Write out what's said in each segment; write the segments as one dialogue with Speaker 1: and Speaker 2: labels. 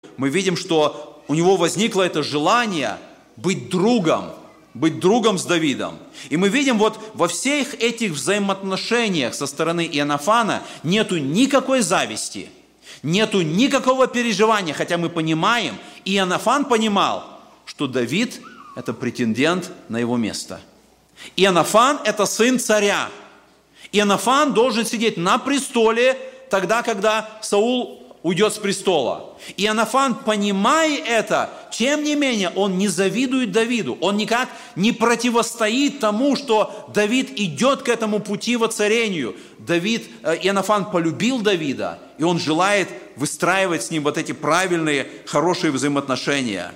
Speaker 1: мы видим, что у него возникло это желание быть другом с Давидом. И мы видим вот во всех этих взаимоотношениях со стороны Иоаннафана нету никакой зависти, нету никакого переживания, хотя мы понимаем, Иоаннафан понимал, что Давид – это претендент на его место. Иоаннафан – это сын царя. Иоаннафан должен сидеть на престоле тогда, когда Саул уйдет с престола. Иоаннафан, понимая это, тем не менее, он не завидует Давиду. Он никак не противостоит тому, что Давид идет к этому пути воцарению. Иоаннафан полюбил Давида, и он желает выстраивать с ним вот эти правильные, хорошие взаимоотношения.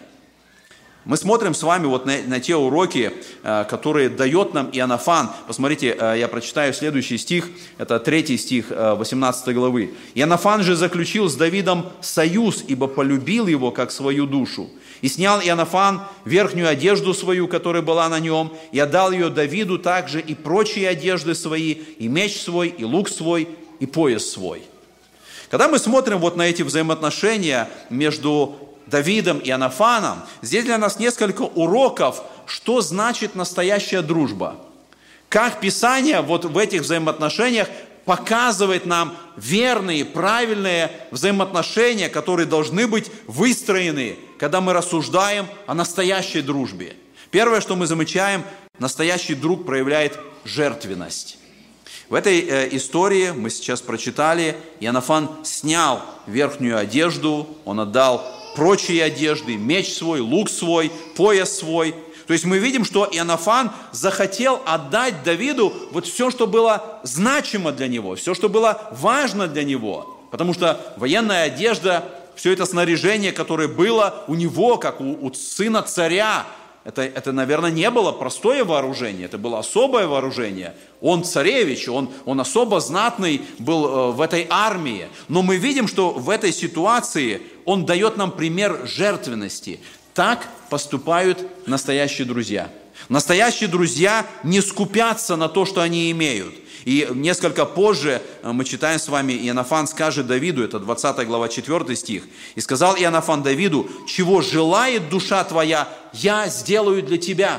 Speaker 1: Мы смотрим с вами вот на те уроки, которые дает нам Иоаннафан. Посмотрите, я прочитаю следующий стих, это 3 стих 18 главы. «Иоаннафан же заключил с Давидом союз, ибо полюбил его, как свою душу. И снял Иоаннафан верхнюю одежду свою, которая была на нем, и отдал ее Давиду также и прочие одежды свои, и меч свой, и лук свой, и пояс свой». Когда мы смотрим вот на эти взаимоотношения между Давидом и Иоаннафаном, здесь для нас несколько уроков, что значит настоящая дружба. Как Писание вот в этих взаимоотношениях показывает нам верные, правильные взаимоотношения, которые должны быть выстроены, когда мы рассуждаем о настоящей дружбе. Первое, что мы замечаем, настоящий друг проявляет жертвенность. В этой истории, мы сейчас прочитали, Иоаннафан снял верхнюю одежду, он отдал прочие одежды, меч свой, лук свой, пояс свой. То есть мы видим, что Иоаннафан захотел отдать Давиду вот все, что было значимо для него, все, что было важно для него. Потому что военная одежда, все это снаряжение, которое было у него, как у сына царя, это, наверное, не было простое вооружение, это было особое вооружение. Он царевич, он особо знатный был в этой армии. Но мы видим, что в этой ситуации он дает нам пример жертвенности. Так поступают настоящие друзья. Настоящие друзья не скупятся на то, что они имеют. И несколько позже мы читаем с вами, Иоаннафан скажет Давиду, это 20 глава 4 стих, «И сказал Иоаннафан Давиду, чего желает душа твоя, я сделаю для тебя».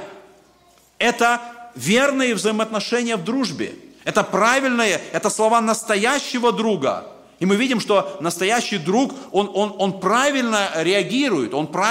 Speaker 1: Это верные взаимоотношения в дружбе. Это правильные, это слова настоящего друга. И мы видим, что настоящий друг, он правильно реагирует,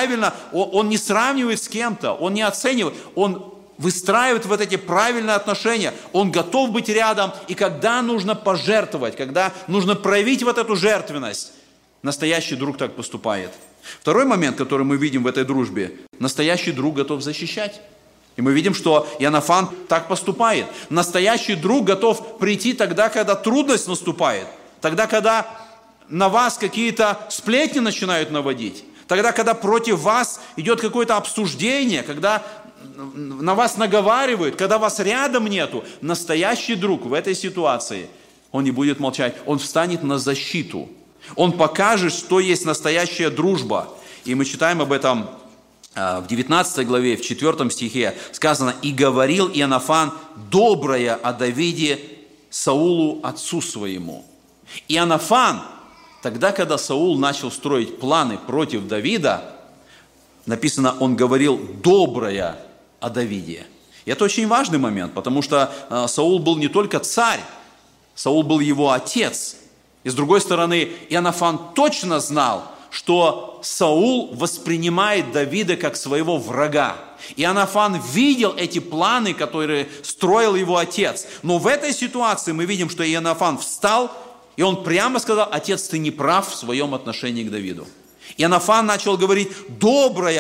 Speaker 1: он не сравнивает с кем-то, он не оценивает, он выстраивает вот эти правильные отношения, он готов быть рядом, и когда нужно пожертвовать, когда нужно проявить вот эту жертвенность, настоящий друг так поступает. Второй момент, который мы видим в этой дружбе, настоящий друг готов защищать. И мы видим, что Иоаннафан так поступает. Настоящий друг готов прийти тогда, когда трудность наступает, тогда, когда на вас какие-то сплетни начинают наводить, тогда, когда против вас идет какое-то обсуждение, когда на вас наговаривают, когда вас рядом нету. Настоящий друг в этой ситуации, он не будет молчать, он встанет на защиту. Он покажет, что есть настоящая дружба. И мы читаем об этом в 19 главе, в 4 стихе сказано: «И говорил Иоаннафан доброе о Давиде Саулу отцу своему». Иоаннафан, тогда, когда Саул начал строить планы против Давида, написано, он говорил доброе о Давиде. И это очень важный момент, потому что Саул был не только царь, Саул был его отец. И с другой стороны, Иоаннафан точно знал, что Саул воспринимает Давида как своего врага. Иоаннафан видел эти планы, которые строил его отец. Но в этой ситуации мы видим, что Иоаннафан встал, и он прямо сказал: отец, ты не прав в своем отношении к Давиду. Иоаннафан начал говорить доброе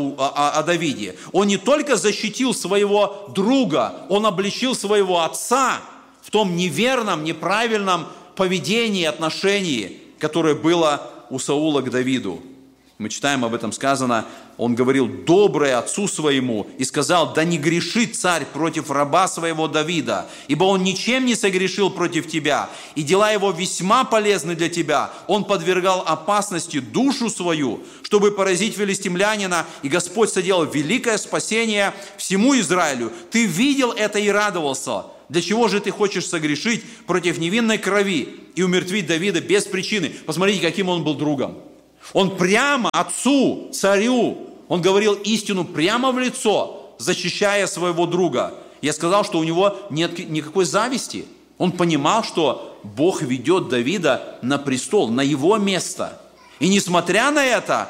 Speaker 1: о Давиде. Он не только защитил своего друга, он обличил своего отца в том неверном, неправильном поведении, отношении, которое было у Саула к Давиду. Мы читаем об этом сказано, он говорил доброе отцу своему и сказал: да не грешит царь против раба своего Давида, ибо он ничем не согрешил против тебя, и дела его весьма полезны для тебя. Он подвергал опасности душу свою, чтобы поразить филистимлянина, и Господь соделал великое спасение всему Израилю. Ты видел это и радовался. Для чего же ты хочешь согрешить против невинной крови и умертвить Давида без причины? Посмотрите, каким он был другом. Он прямо отцу, царю, он говорил истину прямо в лицо, защищая своего друга. Я сказал, что у него нет никакой зависти. Он понимал, что Бог ведет Давида на престол, на его место. И несмотря на это,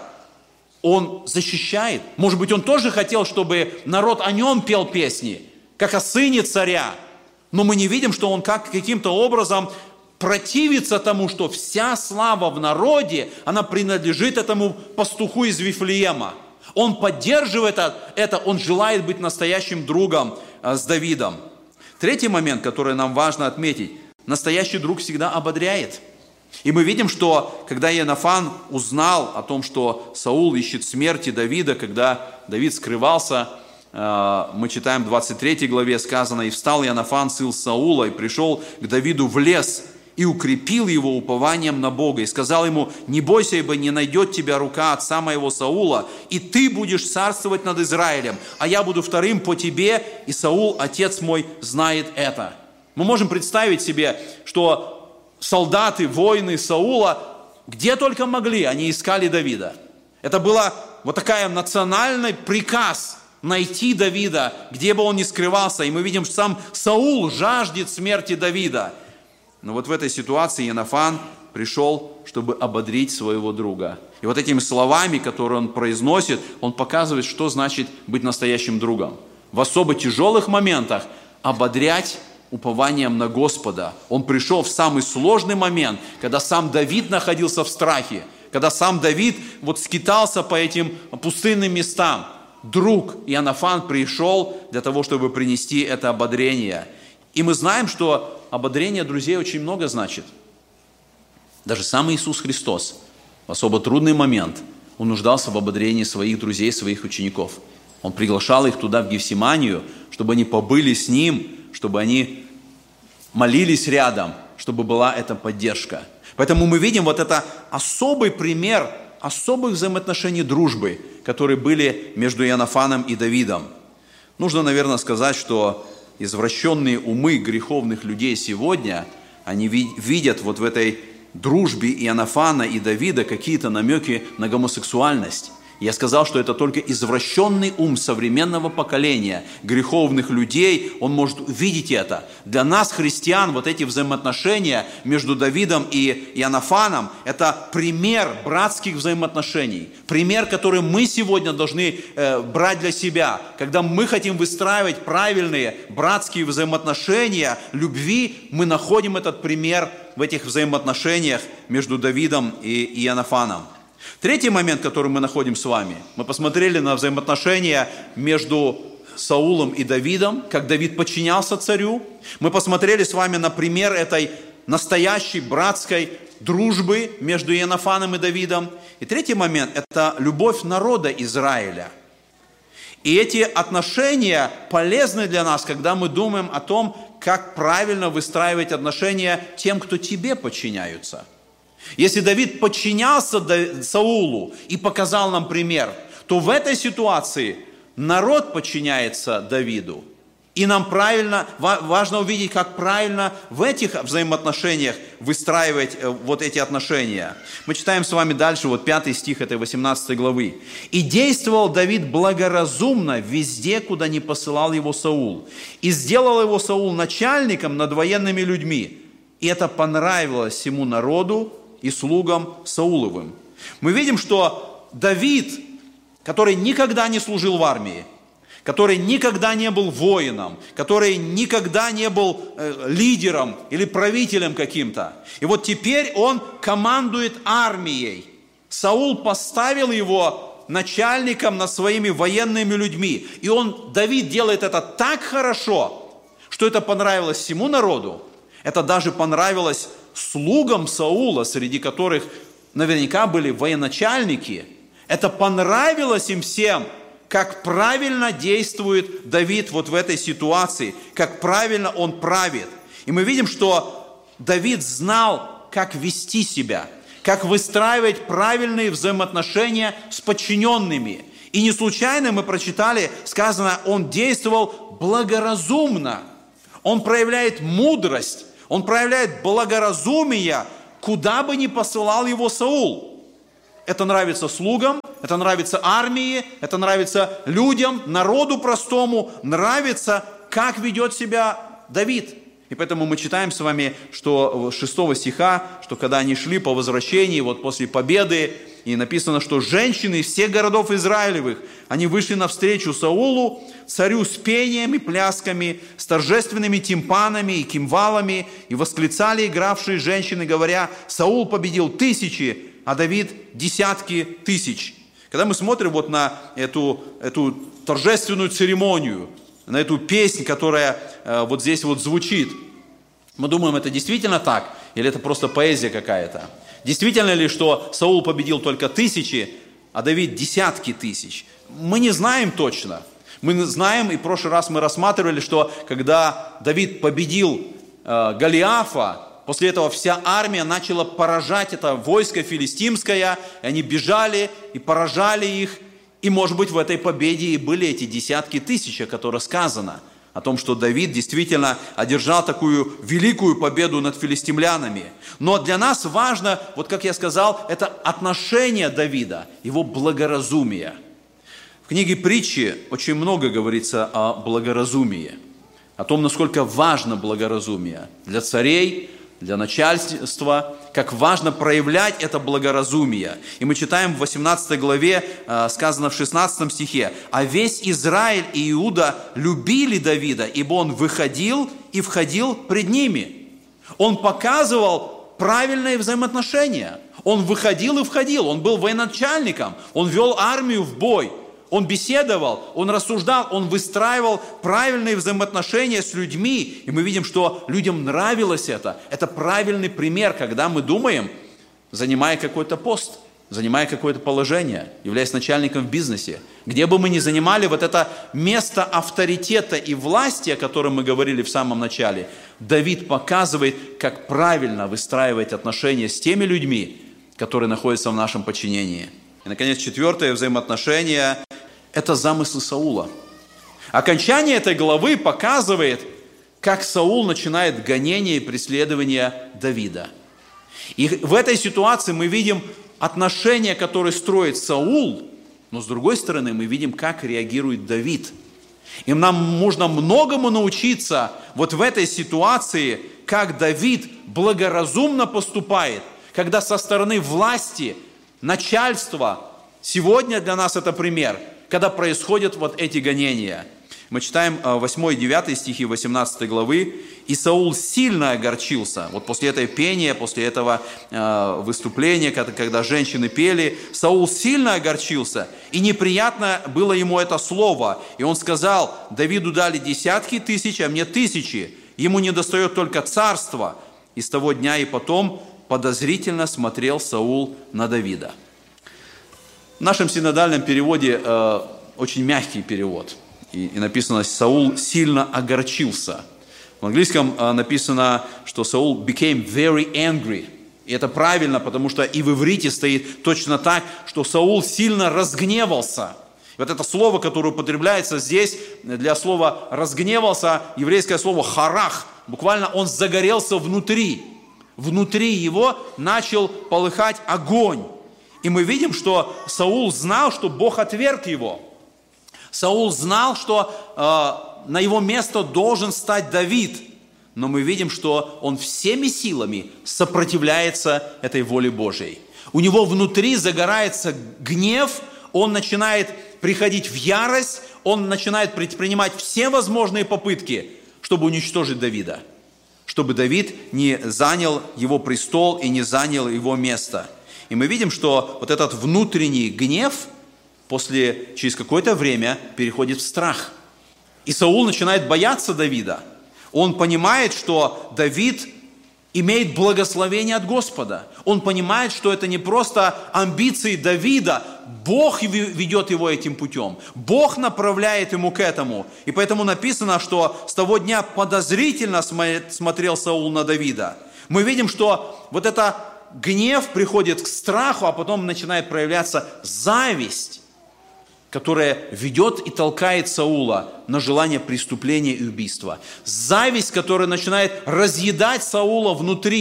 Speaker 1: он защищает. Может быть, он тоже хотел, чтобы народ о нем пел песни, как о сыне царя. Но мы не видим, что он каким-то образом противится тому, что вся слава в народе, она принадлежит этому пастуху из Вифлеема. Он поддерживает это, он желает быть настоящим другом с Давидом. Третий момент, который нам важно отметить. Настоящий друг всегда ободряет. И мы видим, что когда Иоаннафан узнал о том, что Саул ищет смерти Давида, когда Давид скрывался, мы читаем в 23 главе сказано: «И встал Иоаннафан, сын Саула, и пришел к Давиду в лес, и укрепил его упованием на Бога, и сказал ему: не бойся, ибо не найдет тебя рука отца моего Саула, и ты будешь царствовать над Израилем, а я буду вторым по тебе, и Саул, отец мой, знает это». Мы можем представить себе, что солдаты, воины Саула, где только могли, они искали Давида. Это была вот такая национальный приказ найти Давида, где бы он ни скрывался. И мы видим, что сам Саул жаждет смерти Давида. Но вот в этой ситуации Иоаннафан пришел, чтобы ободрить своего друга. И вот этими словами, которые он произносит, он показывает, что значит быть настоящим другом. В особо тяжелых моментах ободрять упованием на Господа. Он пришел в самый сложный момент, когда сам Давид находился в страхе, когда сам Давид скитался по этим пустынным местам. Друг Иоаннафан пришел для того, чтобы принести это ободрение. И мы знаем, что ободрение друзей очень много значит. Даже сам Иисус Христос в особо трудный момент, он нуждался в ободрении своих друзей, своих учеников. Он приглашал их туда, в Гефсиманию, чтобы они побыли с Ним, чтобы они молились рядом, чтобы была эта поддержка. Поэтому мы видим вот это особый пример особых взаимоотношений дружбы, которые были между Иоаннафаном и Давидом. Нужно, наверное, сказать, что извращенные умы греховных людей сегодня, они видят вот в этой дружбе Иоаннафана и Давида какие-то намеки на гомосексуальность. Я сказал, что это только извращенный ум современного поколения, греховных людей, он может увидеть это. Для нас, христиан, вот эти взаимоотношения между Давидом и Иоаннафаном – это пример братских взаимоотношений, пример, который мы сегодня должны брать для себя. Когда мы хотим выстраивать правильные братские взаимоотношения любви, мы находим этот пример в этих взаимоотношениях между Давидом и Иоаннафаном. Третий момент, который мы находим с вами, мы посмотрели на взаимоотношения между Саулом и Давидом, как Давид подчинялся царю. Мы посмотрели с вами на пример этой настоящей братской дружбы между Иоаннафаном и Давидом. И третий момент – это любовь народа Израиля. И эти отношения полезны для нас, когда мы думаем о том, как правильно выстраивать отношения тем, кто тебе подчиняются. Если Давид подчинялся Саулу и показал нам пример, то в этой ситуации народ подчиняется Давиду. И нам важно увидеть, как правильно в этих взаимоотношениях выстраивать вот эти отношения. Мы читаем с вами дальше, 5 стих этой 18 главы. «И действовал Давид благоразумно везде, куда не посылал его Саул. И сделал его Саул начальником над военными людьми. И это понравилось всему народу и слугам Сауловым». Мы видим, что Давид, который никогда не служил в армии, который никогда не был воином, который никогда не был лидером или правителем каким-то. И вот теперь он командует армией. Саул поставил его начальником над своими военными людьми. И Давид делает это так хорошо, что это понравилось всему народу. Это даже понравилось слугам Саула, среди которых наверняка были военачальники. Это понравилось им всем, как правильно действует Давид вот в этой ситуации, как правильно он правит. И мы видим, что Давид знал, как вести себя, как выстраивать правильные взаимоотношения с подчиненными. И не случайно мы прочитали, сказано, он действовал благоразумно. Он проявляет мудрость, он проявляет благоразумие, куда бы ни посылал его Саул. это нравится слугам, это нравится армии, это нравится людям, народу простому, нравится, как ведет себя Давид. И поэтому мы читаем с вами, что 6 стиха, что когда они шли по возвращении, вот после победы, и написано, что женщины из всех городов Израилевых, они вышли навстречу Саулу, царю с пением и плясками, с торжественными тимпанами и кимвалами, и восклицали игравшие женщины, говоря: «Саул победил тысячи, а Давид десятки тысяч». Когда мы смотрим вот на эту торжественную церемонию, на эту песнь, которая вот здесь вот звучит, мы думаем, это действительно так, или это просто поэзия какая-то? Действительно ли, что Саул победил только тысячи, а Давид десятки тысяч? Мы не знаем точно. Мы знаем, и в прошлый раз мы рассматривали, что когда Давид победил Голиафа, после этого вся армия начала поражать это войско филистимское, и они бежали и поражали их. И, может быть, в этой победе и были эти десятки тысяч, о которых сказано, о том, что Давид действительно одержал такую великую победу над филистимлянами. Но для нас важно, вот как я сказал, это отношение Давида, его благоразумие. В книге «Притчи» очень много говорится о благоразумии, о том, насколько важно благоразумие для царей, для начальства, как важно проявлять это благоразумие. И мы читаем в 18 главе, сказано в 16 стихе: «А весь Израиль и Иуда любили Давида, ибо он выходил и входил пред ними». Он показывал правильные взаимоотношения. Он выходил и входил, он был военачальником, он вел армию в бой. Он беседовал, он рассуждал, он выстраивал правильные взаимоотношения с людьми. И мы видим, что людям нравилось это. Это правильный пример, когда мы думаем, занимая какой-то пост, занимая какое-то положение, являясь начальником в бизнесе. Где бы мы ни занимали вот это место авторитета и власти, о котором мы говорили в самом начале, Давид показывает, как правильно выстраивать отношения с теми людьми, которые находятся в нашем подчинении. И, наконец, 4 взаимоотношение – это замыслы Саула. Окончание этой главы показывает, как Саул начинает гонение и преследование Давида. И в этой ситуации мы видим отношения, которые строит Саул, но с другой стороны мы видим, как реагирует Давид. И нам нужно многому научиться вот в этой ситуации, как Давид благоразумно поступает, когда со стороны власти, начальства, сегодня для нас это пример, когда происходят вот эти гонения. Мы читаем 8 и 9 стихи 18 главы. «И Саул сильно огорчился». Вот после этого пения, после этого выступления, когда женщины пели, Саул сильно огорчился, и неприятно было ему это слово. И он сказал: «Давиду дали десятки тысяч, а мне тысячи. Ему недостает только царства». И с того дня и потом подозрительно смотрел Саул на Давида. В нашем синодальном переводе очень мягкий перевод. И написано: «Саул сильно огорчился». В английском написано, что Саул became very angry. И это правильно, потому что и в иврите стоит точно так, что Саул сильно разгневался. И вот это слово, которое употребляется здесь для слова «разгневался», еврейское слово «харах», буквально он загорелся внутри. Внутри его начал полыхать огонь. И мы видим, что Саул знал, что Бог отверг его. Саул знал, что на его место должен стать Давид. Но мы видим, что он всеми силами сопротивляется этой воле Божьей. У него внутри загорается гнев, он начинает приходить в ярость, он начинает предпринимать все возможные попытки, чтобы уничтожить Давида. Чтобы Давид не занял его престол и не занял его место. И мы видим, что вот этот внутренний гнев через какое-то время переходит в страх. И Саул начинает бояться Давида. Он понимает, что Давид имеет благословение от Господа. Он понимает, что это не просто амбиции Давида. Бог ведет его этим путем. Бог направляет ему к этому. И поэтому написано, что с того дня подозрительно смотрел Саул на Давида. Мы видим, что вот это гнев приходит к страху, а потом начинает проявляться зависть, которая ведет и толкает Саула на желание преступления и убийства. Зависть, которая начинает разъедать Саула внутри.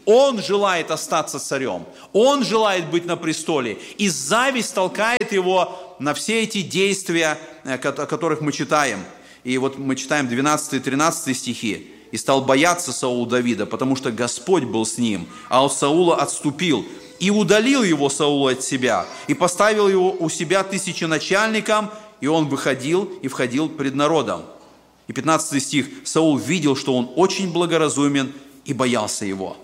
Speaker 1: Он желает остаться царем. Он желает быть на престоле. И зависть толкает его на все эти действия, о которых мы читаем. И вот мы читаем 12 и 13 стихи. «И стал бояться Саул Давида, потому что Господь был с ним, а от Саула отступил. И удалил его Саул от себя, и поставил его у себя тысяченачальником, и он выходил и входил пред народом». И 15 стих. «Саул видел, что он очень благоразумен, и боялся его».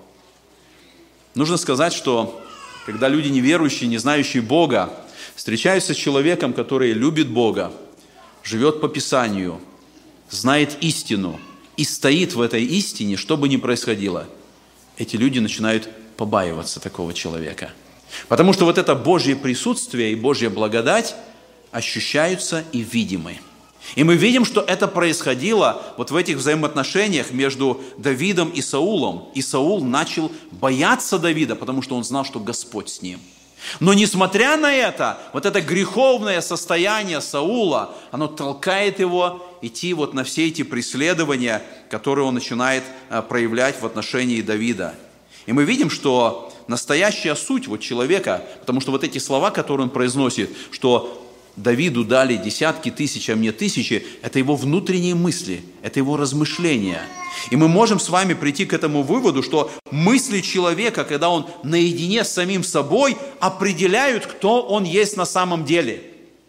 Speaker 1: Нужно сказать, что когда люди неверующие, не знающие Бога, встречаются с человеком, который любит Бога, живет по Писанию, знает истину и стоит в этой истине, что бы ни происходило, эти люди начинают побаиваться такого человека. Потому что вот это Божье присутствие и Божья благодать ощущаются и видимы. И мы видим, что это происходило вот в этих взаимоотношениях между Давидом и Саулом. И Саул начал бояться Давида, потому что он знал, что Господь с ним. Но несмотря на это, вот это греховное состояние Саула, оно толкает его идти вот на все эти преследования, которые он начинает проявлять в отношении Давида. И мы видим, что настоящая суть вот человека, потому что вот эти слова, которые он произносит, что Давиду дали десятки тысяч, а мне тысячи, это его внутренние мысли, это его размышления. И мы можем с вами прийти к этому выводу, что мысли человека, когда он наедине с самим собой, определяют, кто он есть на самом деле.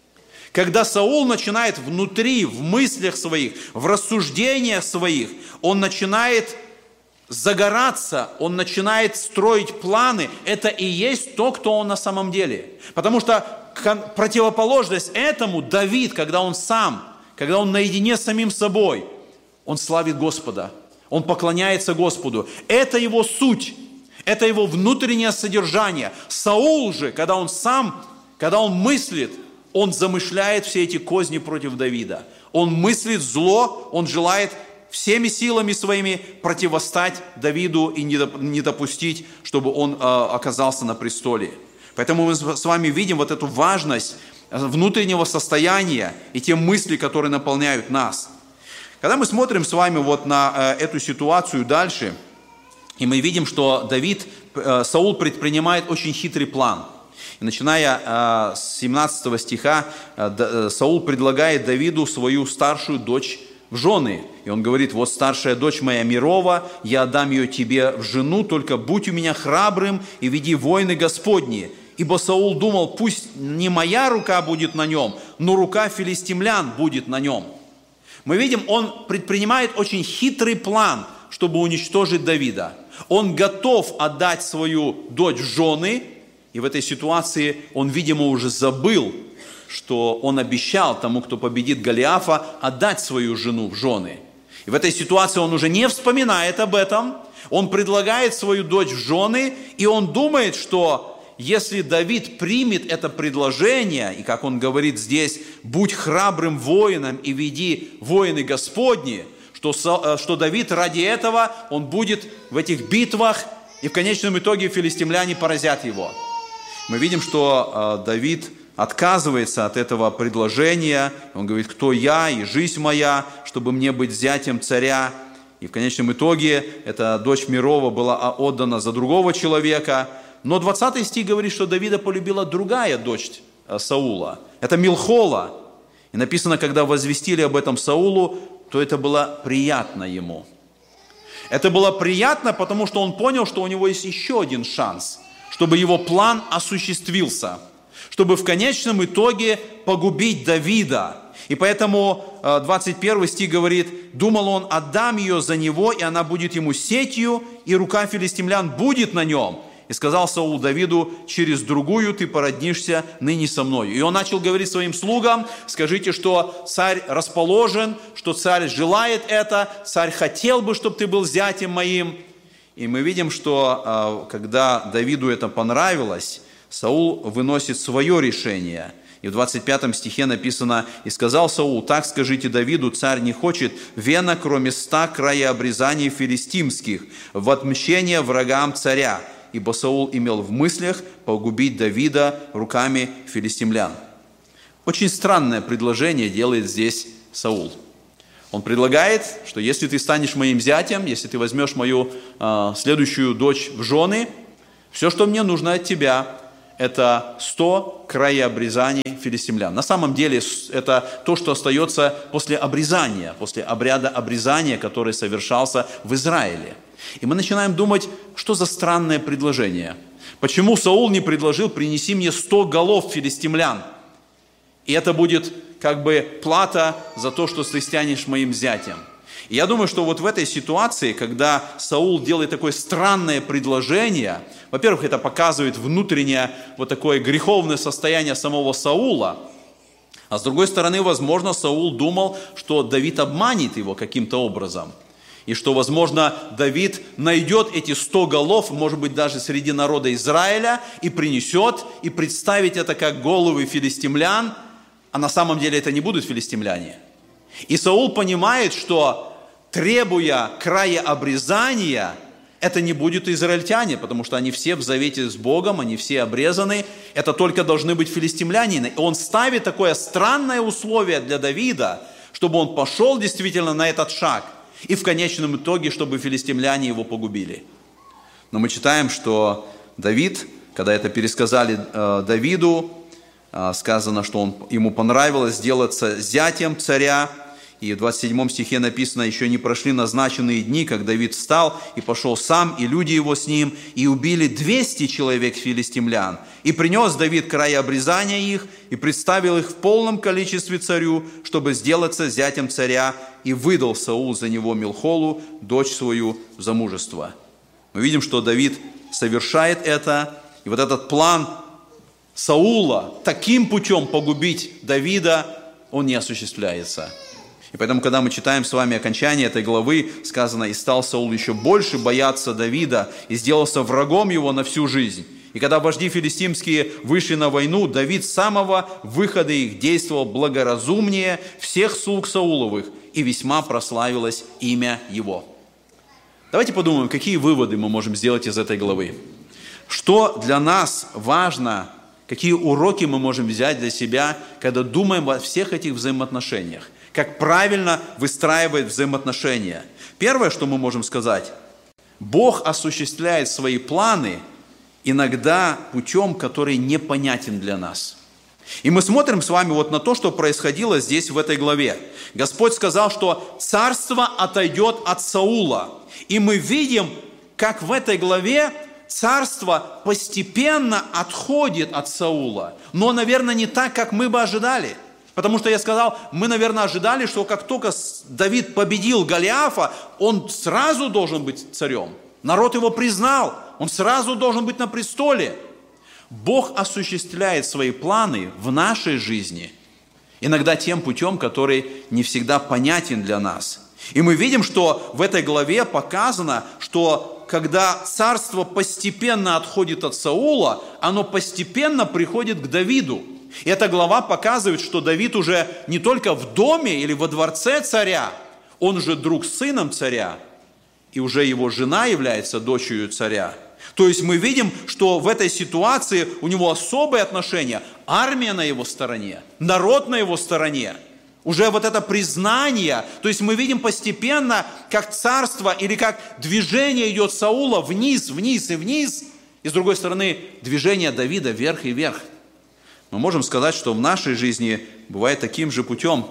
Speaker 1: Когда Саул начинает внутри, в мыслях своих, в рассуждениях своих, он начинает загораться, он начинает строить планы, это и есть то, кто он на самом деле. Потому что противоположность этому Давид, когда он сам, когда он наедине с самим собой, он славит Господа, он поклоняется Господу. Это его суть, это его внутреннее содержание. Саул же, когда он сам, когда он мыслит, он замышляет все эти козни против Давида. Он мыслит зло, он желает всеми силами своими противостать Давиду и не допустить, чтобы он оказался на престоле. Поэтому мы с вами видим вот эту важность внутреннего состояния и те мысли, которые наполняют нас. Когда мы смотрим с вами вот на эту ситуацию дальше, и мы видим, что Саул предпринимает очень хитрый план. И начиная с 17 стиха, Саул предлагает Давиду свою старшую дочь в жены. И он говорит: вот старшая дочь моя Мирова, я отдам ее тебе в жену, только будь у меня храбрым и веди войны Господни. Ибо Саул думал, пусть не моя рука будет на нем, но рука филистимлян будет на нем. Мы видим, он предпринимает очень хитрый план, чтобы уничтожить Давида. Он готов отдать свою дочь в жены, и в этой ситуации он, видимо, уже забыл, что он обещал тому, кто победит Голиафа, отдать свою жену в жены. И в этой ситуации он уже не вспоминает об этом, он предлагает свою дочь в жены, и он думает, что если Давид примет это предложение, и как он говорит здесь, будь храбрым воином и веди войны Господни, что Давид ради этого, он будет в этих битвах, и в конечном итоге филистимляне поразят его. Мы видим, что Давид отказывается от этого предложения. Он говорит: кто я и жизнь моя, чтобы мне быть зятем царя. И в конечном итоге эта дочь Мирова была отдана за другого человека. Но 20 стих говорит, что Давида полюбила другая дочь Саула. Это Милхола. И написано, когда возвестили об этом Саулу, то это было приятно ему. Это было приятно, потому что он понял, что у него есть еще один шанс, чтобы его план осуществился, чтобы в конечном итоге погубить Давида. И поэтому 21 стих говорит: думал он, отдам ее за него, и она будет ему сетью, и рука филистимлян будет на нем. И сказал Саул Давиду: через другую ты породнишься ныне со мною. И он начал говорить своим слугам: скажите, что царь расположен, что царь желает это, царь хотел бы, чтобы ты был зятем моим. И мы видим, что когда Давиду это понравилось, Саул выносит свое решение. И в 25 стихе написано: «И сказал Саул: так скажите Давиду, царь не хочет вена, кроме 100 краеобрезаний филистимских, в отмщение врагам царя, ибо Саул имел в мыслях погубить Давида руками филистимлян». Очень странное предложение делает здесь Саул. Он предлагает, что если ты станешь моим зятем, если ты возьмешь мою следующую дочь в жены, все, что мне нужно от тебя, это 100 краеобрезаний филистимлян. На самом деле это то, что остается после обрезания, после обряда обрезания, который совершался в Израиле. И мы начинаем думать, что за странное предложение. Почему Саул не предложил: принеси мне 100 голов филистимлян? И это будет как бы плата за то, что ты станешь моим зятем. И я думаю, что вот в этой ситуации, когда Саул делает такое странное предложение, во-первых, это показывает внутреннее вот такое греховное состояние самого Саула, а с другой стороны, возможно, Саул думал, что Давид обманет его каким-то образом, и что, возможно, Давид найдет эти 100 голов, может быть, даже среди народа Израиля, и принесет, и представит это как головы филистимлян, а на самом деле это не будут филистимляне. И Саул понимает, что требуя края обрезания, это не будут израильтяне, потому что они все в завете с Богом, они все обрезаны, это только должны быть филистимляне. И он ставит такое странное условие для Давида, чтобы он пошел действительно на этот шаг, и в конечном итоге, чтобы филистимляне его погубили. Но мы читаем, что Давид, когда это пересказали Давиду, сказано, что ему понравилось сделаться зятем царя. И в 27 стихе написано: «Еще не прошли назначенные дни, как Давид встал и пошел сам, и люди его с ним, и убили 200 человек филистимлян. И принес Давид края обрезания их, и представил их в полном количестве царю, чтобы сделаться зятем царя, и выдал Саул за него Милхолу, дочь свою, в замужество». Мы видим, что Давид совершает это, и вот этот план Саула таким путем погубить Давида, он не осуществляется. И поэтому, когда мы читаем с вами окончание этой главы, сказано: «И стал Саул еще больше бояться Давида, и сделался врагом его на всю жизнь. И когда вожди филистимские вышли на войну, Давид с самого выхода их действовал благоразумнее всех слуг Сауловых, и весьма прославилось имя его». Давайте подумаем, какие выводы мы можем сделать из этой главы. Что для нас важно, какие уроки мы можем взять для себя, когда думаем во всех этих взаимоотношениях. Как правильно выстраивать взаимоотношения. Первое, что мы можем сказать: Бог осуществляет свои планы иногда путем, который непонятен для нас. И мы смотрим с вами вот на то, что происходило здесь в этой главе. Господь сказал, что царство отойдет от Саула. И мы видим, как в этой главе царство постепенно отходит от Саула. Но, наверное, не так, как мы бы ожидали. Потому что я сказал, мы, наверное, ожидали, что как только Давид победил Голиафа, он сразу должен быть царем. Народ его признал, он сразу должен быть на престоле. Бог осуществляет свои планы в нашей жизни, иногда тем путем, который не всегда понятен для нас. И мы видим, что в этой главе показано, что когда царство постепенно отходит от Саула, оно постепенно приходит к Давиду. И эта глава показывает, что Давид уже не только в доме или во дворце царя, он уже друг с сыном царя, и уже его жена является дочерью царя. То есть мы видим, что в этой ситуации у него особые отношения. Армия на его стороне, народ на его стороне. Уже вот это признание, то есть мы видим постепенно, как царство или как движение идет Саула вниз, вниз и вниз, и с другой стороны движение Давида вверх и вверх. Мы можем сказать, что в нашей жизни бывает таким же путем.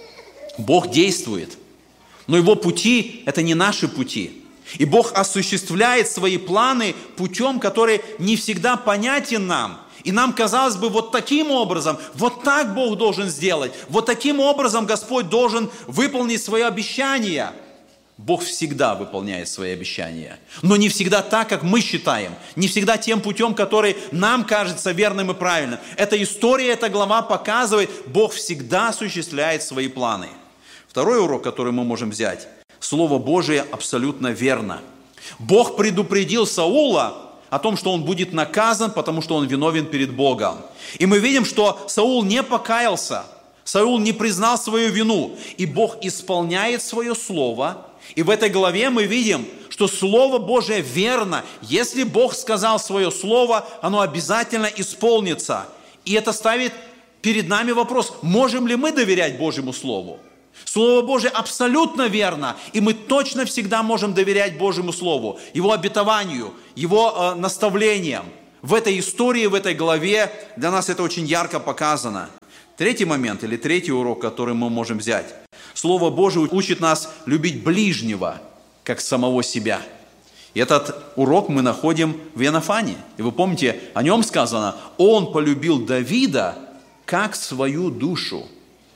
Speaker 1: Бог действует, но Его пути – это не наши пути. И Бог осуществляет свои планы путем, который не всегда понятен нам. И нам казалось бы, вот таким образом, вот так Бог должен сделать, вот таким образом Господь должен выполнить свои обещания. Бог всегда выполняет свои обещания, но не всегда так, как мы считаем, не всегда тем путем, который нам кажется верным и правильным. Эта история, эта глава показывает, Бог всегда осуществляет свои планы. Второй урок, который мы можем взять: Слово Божие абсолютно верно. Бог предупредил Саула о том, что он будет наказан, потому что он виновен перед Богом. И мы видим, что Саул не покаялся, Саул не признал свою вину, и Бог исполняет свое слово. И в этой главе мы видим, что Слово Божие верно. Если Бог сказал свое слово, оно обязательно исполнится. И это ставит перед нами вопрос, можем ли мы доверять Божьему Слову? Слово Божие абсолютно верно, и мы точно всегда можем доверять Божьему Слову, Его обетованию, Его наставлениям. В этой истории, в этой главе для нас это очень ярко показано. Третий момент или третий урок, который мы можем взять. Слово Божие учит нас любить ближнего, как самого себя. И этот урок мы находим в Иоаннафане. И вы помните, о нем сказано: «Он полюбил Давида, как свою душу».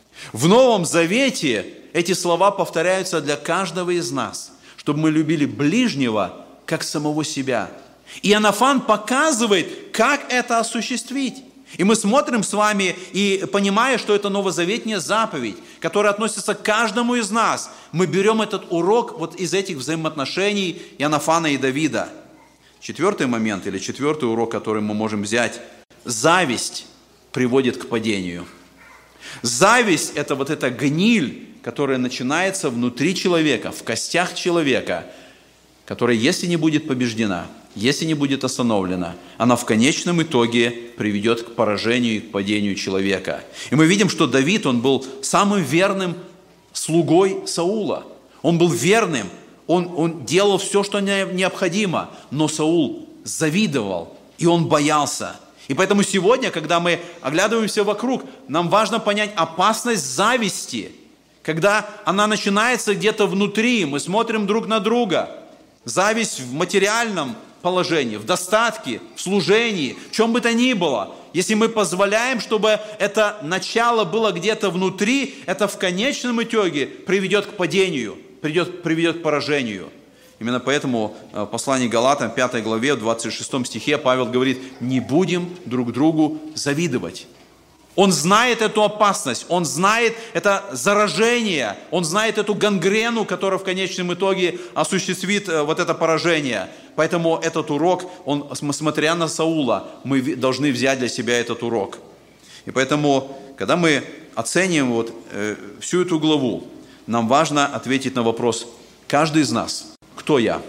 Speaker 1: В Новом Завете эти слова повторяются для каждого из нас, чтобы мы любили ближнего, как самого себя. И Иоаннафан показывает, как это осуществить. И мы смотрим с вами, и понимая, что это новозаветная заповедь, которая относится к каждому из нас, мы берем этот урок вот из этих взаимоотношений Иоаннафана и Давида. Четвертый момент, или четвертый урок, который мы можем взять. Зависть приводит к падению. Зависть – это вот эта гниль, которая начинается внутри человека, в костях человека, которая, если не будет побеждена, если не будет остановлена, она в конечном итоге приведет к поражению и к падению человека. И мы видим, что Давид, он был самым верным слугой Саула. Он был верным, он делал все, что необходимо, но Саул завидовал, и он боялся. И поэтому сегодня, когда мы оглядываемся вокруг, нам важно понять опасность зависти, когда она начинается где-то внутри, мы смотрим друг на друга. Зависть в материальном положении, в достатке, в служении, в чем бы то ни было. Если мы позволяем, чтобы это начало было где-то внутри, это в конечном итоге приведет к падению, приведет к поражению. Именно поэтому в послании Галатам, 5 главе, в 26 стихе Павел говорит: не будем друг другу завидовать. Он знает эту опасность, он знает это заражение, он знает эту гангрену, которая в конечном итоге осуществит вот это поражение. Поэтому этот урок, смотря на Саула, мы должны взять для себя этот урок. И поэтому, когда мы оцениваем всю эту главу, нам важно ответить на вопрос: каждый из нас, кто я?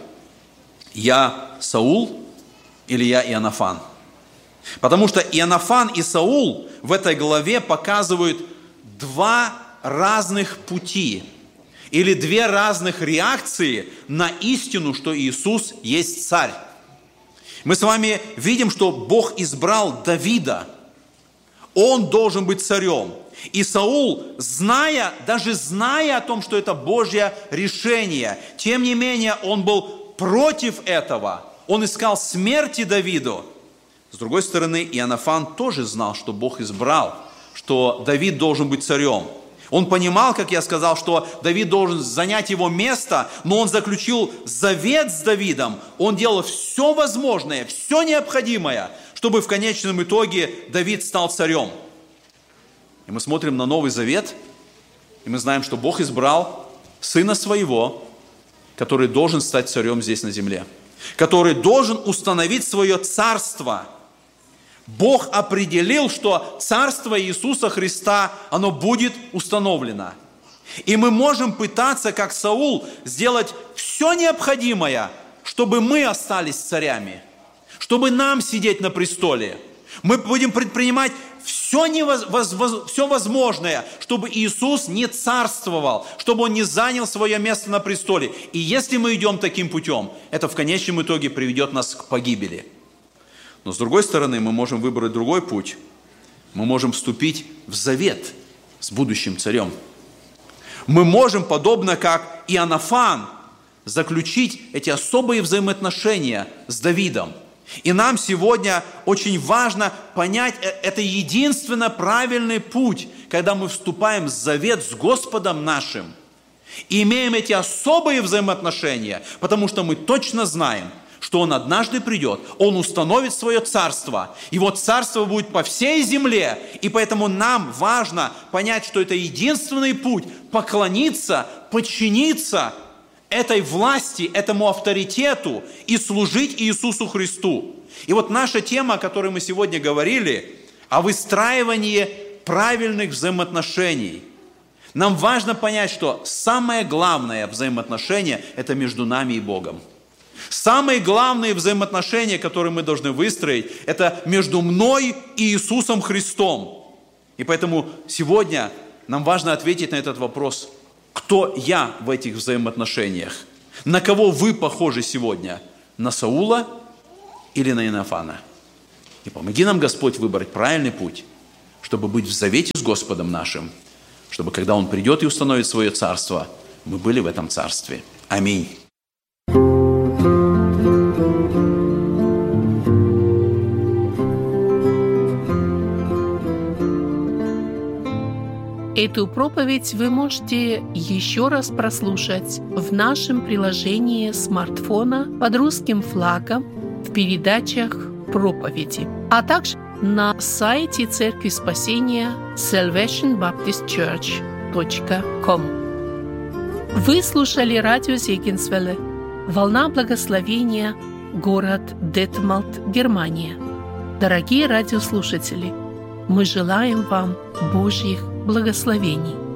Speaker 1: Я Саул или я Иоаннафан? Потому что Иоаннафан и Саул в этой главе показывают два разных пути или две разных реакции на истину, что Иисус есть царь. Мы с вами видим, что Бог избрал Давида. Он должен быть царем. И Саул, даже зная о том, что это Божье решение, тем не менее он был против этого. Он искал смерти Давиду. С другой стороны, Иоаннафан тоже знал, что Бог избрал, что Давид должен быть царем. Он понимал, как я сказал, что Давид должен занять его место, но он заключил завет с Давидом. Он делал все возможное, все необходимое, чтобы в конечном итоге Давид стал царем. И мы смотрим на Новый Завет, и мы знаем, что Бог избрал Сына Своего, который должен стать царем здесь на земле, который должен установить свое царство. Бог определил, что царство Иисуса Христа, оно будет установлено. И мы можем пытаться, как Саул, сделать все необходимое, чтобы мы остались царями, чтобы нам сидеть на престоле. Мы будем предпринимать все возможное, чтобы Иисус не царствовал, чтобы Он не занял свое место на престоле. И если мы идем таким путем, это в конечном итоге приведет нас к погибели. Но с другой стороны, мы можем выбрать другой путь. Мы можем вступить в завет с будущим царем. Мы можем, подобно как Иоаннафан, заключить эти особые взаимоотношения с Давидом. И нам сегодня очень важно понять, это единственно правильный путь, когда мы вступаем в завет с Господом нашим и имеем эти особые взаимоотношения, потому что мы точно знаем, что Он однажды придет, Он установит свое царство, Его царство будет по всей земле, и поэтому нам важно понять, что это единственный путь поклониться, подчиниться этой власти, этому авторитету и служить Иисусу Христу. И вот наша тема, о которой мы сегодня говорили, о выстраивании правильных взаимоотношений. Нам важно понять, что самое главное взаимоотношение – это между нами и Богом. Самые главные взаимоотношения, которые мы должны выстроить, это между мной и Иисусом Христом. И поэтому сегодня нам важно ответить на этот вопрос: кто я в этих взаимоотношениях. На кого вы похожи сегодня? На Саула или на Иоаннафана? И помоги нам, Господь, выбрать правильный путь, чтобы быть в завете с Господом нашим, чтобы, когда Он придет и установит свое царство, мы были в этом царстве. Аминь.
Speaker 2: Эту проповедь вы можете еще раз прослушать в нашем приложении смартфона под русским флагом в передачах проповеди, а также на сайте Церкви Спасения salvationbaptistchurch.com. Вы слушали радио Зегенсвелле, «Волна благословения», город Детмалт, Германия. Дорогие радиослушатели, мы желаем вам Божьих благословений.